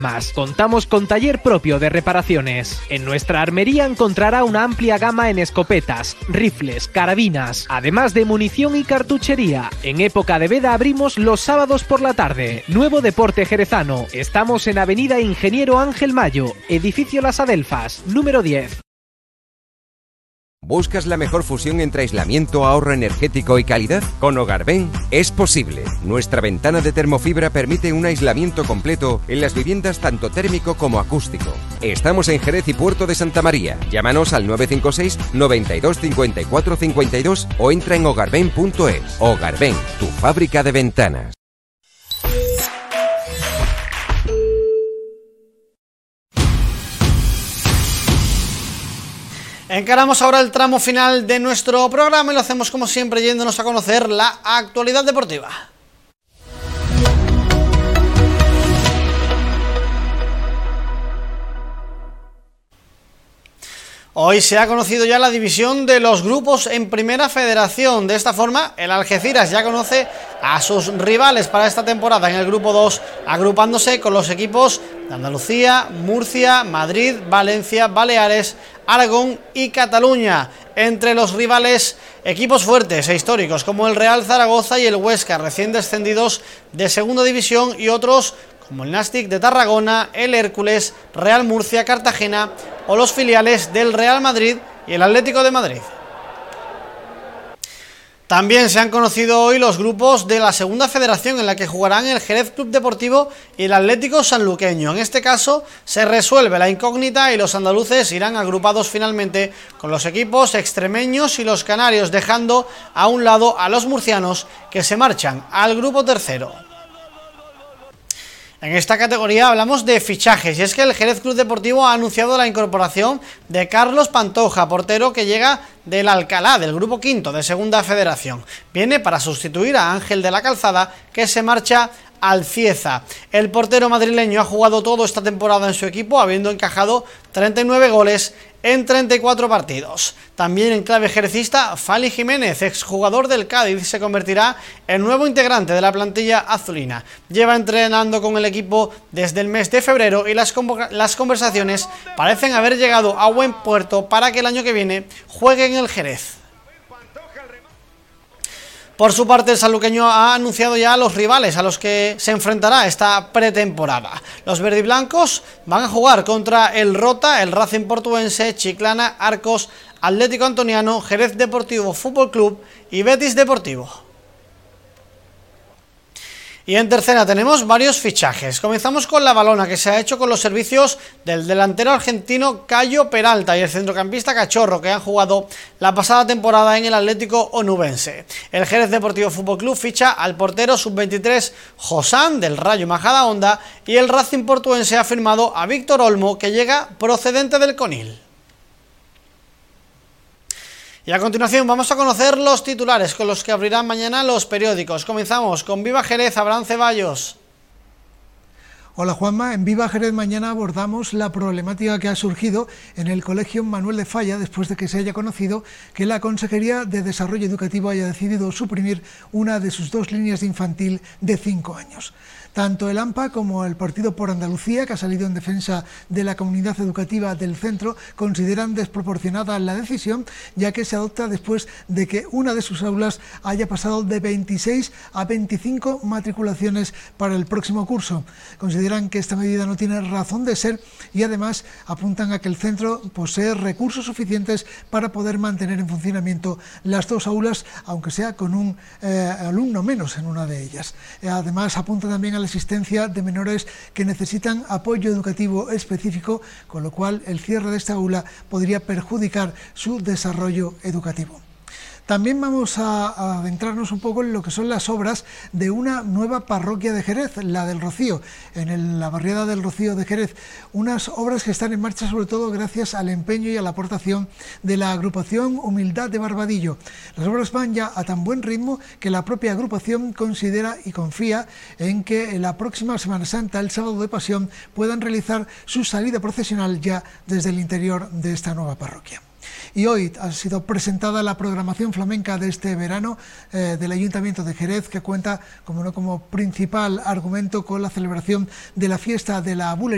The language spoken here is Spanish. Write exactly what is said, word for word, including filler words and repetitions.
Más, contamos con taller propio de reparaciones. En nuestra armería encontrará una amplia gama en escopetas, rifles, carabinas, además de munición y cartuchería. En época de veda abrimos los sábados por la tarde. Nuevo Deporte Jerezano. Estamos en Avenida Ingeniero Ángel Mayo, Edificio Las Adelfas, número diez. ¿Buscas la mejor fusión entre aislamiento, ahorro energético y calidad? Con Hogarben es posible. Nuestra ventana de termofibra permite un aislamiento completo en las viviendas tanto térmico como acústico. Estamos en Jerez y Puerto de Santa María. Llámanos al nueve cinco seis, noventa y dos, cincuenta y cuatro, cincuenta y dos o entra en hogarben punto es. Hogarben, tu fábrica de ventanas. Encaramos ahora el tramo final de nuestro programa y lo hacemos como siempre yéndonos a conocer la actualidad deportiva. Hoy se ha conocido ya la división de los grupos en Primera Federación. De esta forma, el Algeciras ya conoce a sus rivales para esta temporada en el grupo dos, agrupándose con los equipos de Andalucía, Murcia, Madrid, Valencia, Baleares, Aragón y Cataluña. Entre los rivales, equipos fuertes e históricos como el Real Zaragoza y el Huesca, recién descendidos de Segunda División, y otros como el Nàstic de Tarragona, el Hércules, Real Murcia, Cartagena o los filiales del Real Madrid y el Atlético de Madrid. También se han conocido hoy los grupos de la Segunda Federación, en la que jugarán el Jerez Club Deportivo y el Atlético Sanluqueño. En este caso se resuelve la incógnita y los andaluces irán agrupados finalmente con los equipos extremeños y los canarios, dejando a un lado a los murcianos, que se marchan al grupo tercero. En esta categoría hablamos de fichajes, y es que el Jerez Club Deportivo ha anunciado la incorporación de Carlos Pantoja, portero que llega del Alcalá, del grupo quinto de Segunda Federación. Viene para sustituir a Ángel de la Calzada, que se marcha al Cieza. El portero madrileño ha jugado toda esta temporada en su equipo, habiendo encajado treinta y nueve goles en treinta y cuatro partidos. También en clave jerezista, Fali Jiménez, exjugador del Cádiz, se convertirá en nuevo integrante de la plantilla azulina. Lleva entrenando con el equipo desde el mes de febrero y las, las conversaciones parecen haber llegado a buen puerto para que el año que viene juegue en el Jerez. Por su parte, el sanluqueño ha anunciado ya a los rivales a los que se enfrentará esta pretemporada. Los verdiblancos van a jugar contra el Rota, el Racing Portuense, Chiclana, Arcos, Atlético Antoniano, Jerez Deportivo Fútbol Club y Betis Deportivo. Y en tercera tenemos varios fichajes. Comenzamos con la balona, que se ha hecho con los servicios del delantero argentino Cayo Peralta y el centrocampista Cachorro, que han jugado la pasada temporada en el Atlético Onubense. El Jerez Deportivo Fútbol Club ficha al portero sub veintitrés Josán del Rayo Majadahonda, y el Racing Portuense ha firmado a Víctor Olmo, que llega procedente del Conil. Y a continuación vamos a conocer los titulares con los que abrirán mañana los periódicos. Comenzamos con Viva Jerez, Abraham Ceballos. Hola Juanma, en Viva Jerez mañana abordamos la problemática que ha surgido en el Colegio Manuel de Falla después de que se haya conocido que la Consejería de Desarrollo Educativo haya decidido suprimir una de sus dos líneas de infantil de cinco años. Tanto el AMPA como el Partido por Andalucía, que ha salido en defensa de la comunidad educativa del centro, consideran desproporcionada la decisión, ya que se adopta después de que una de sus aulas haya pasado de veintiséis a veinticinco matriculaciones para el próximo curso. Consideran que esta medida no tiene razón de ser y además apuntan a que el centro posee recursos suficientes para poder mantener en funcionamiento las dos aulas, aunque sea con un eh, alumno menos en una de ellas. Además apuntan también a la existencia de menores que necesitan apoyo educativo específico, con lo cual el cierre de esta aula podría perjudicar su desarrollo educativo. También vamos a adentrarnos un poco en lo que son las obras de una nueva parroquia de Jerez, la del Rocío, en el, la barriada del Rocío de Jerez. Unas obras que están en marcha sobre todo gracias al empeño y a la aportación de la agrupación Humildad de Barbadillo. Las obras van ya a tan buen ritmo que la propia agrupación considera y confía en que en la próxima Semana Santa, el sábado de Pasión, puedan realizar su salida procesional ya desde el interior de esta nueva parroquia. Y hoy ha sido presentada la programación flamenca de este verano eh, del Ayuntamiento de Jerez, que cuenta como, no, como principal argumento con la celebración de la fiesta de la bulería